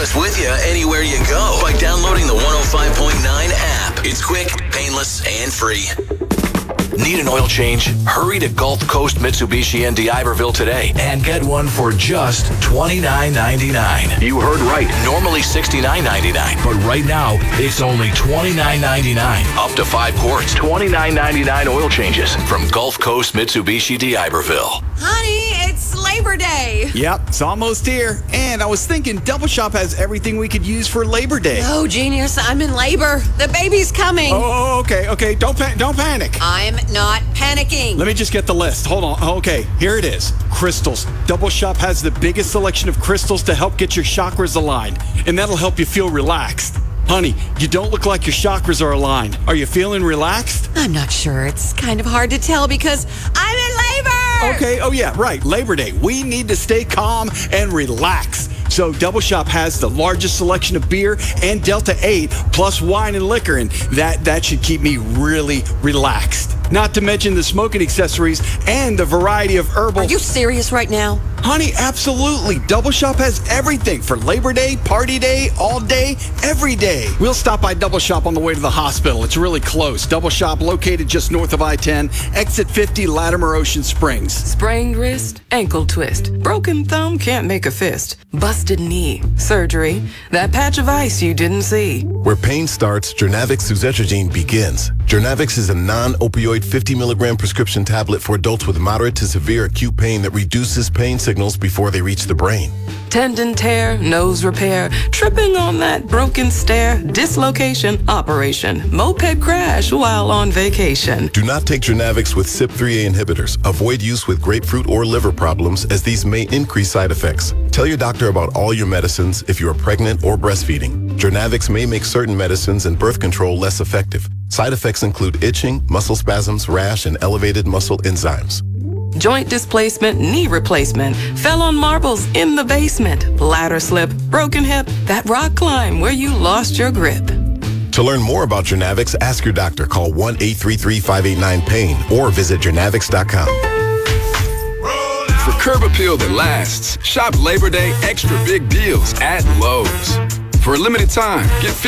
us with you anywhere you go by downloading the 105.9 app. It's quick, painless, and free. Need an oil change? Hurry to Gulf Coast Mitsubishi in D'Iberville today and get one for just $29.99. You heard right. Normally $69.99, but right now it's only $29.99. Up to 5 quarts. $29.99 oil changes from Gulf Coast Mitsubishi D'Iberville. Honey, it's Labor Day. Yep, it's almost here. And I was thinking Double Shop has everything we could use for Labor Day. Oh, genius, I'm in labor. The baby's coming. Oh, okay. Don't panic. I'm not panicking. Let me just get the list. Hold on. Okay, here it is. Crystals. Double Shop has the biggest selection of crystals to help get your chakras aligned, and that'll help you feel relaxed. Honey, you don't look like your chakras are aligned. Are you feeling relaxed? I'm not sure. It's kind of hard to tell because I'm in labor. Okay, oh yeah, right. Labor Day. We need to stay calm and relax. So Double Shop has the largest selection of beer and Delta 8 plus wine and liquor, and that should keep me really relaxed. Not to mention the smoking accessories and the variety of herbal... Are you serious right now? Honey, absolutely. Double Shop has everything for Labor Day, party day, all day, every day. We'll stop by Double Shop on the way to the hospital. It's really close. Double Shop located just north of I-10, exit 50, Latimer Ocean Springs. Sprained wrist, ankle twist, broken thumb, can't make a fist, busted knee, surgery, that patch of ice you didn't see. Where pain starts, Jernavix suzetrigine begins. Jernavix is a non-opioid 50 milligram prescription tablet for adults with moderate to severe acute pain that reduces pain signals before they reach the brain. Tendon tear, nose repair, tripping on that broken stair, dislocation, operation, moped crash while on vacation. Do not take Jernavix with CYP3A inhibitors. Avoid use with grapefruit or liver problems as these may increase side effects. Tell your doctor about all your medicines if you are pregnant or breastfeeding. Jernavix may make certain medicines and birth control less effective. Side effects include itching, muscle spasms, rash, and elevated muscle enzymes. Joint displacement, knee replacement, fell on marbles in the basement, ladder slip, broken hip, that rock climb where you lost your grip. To learn more about Jernavix, ask your doctor. Call 1-833-589-PAIN or visit jernavix.com. For curb appeal that lasts, shop Labor Day extra big deals at Lowe's. For a limited time, get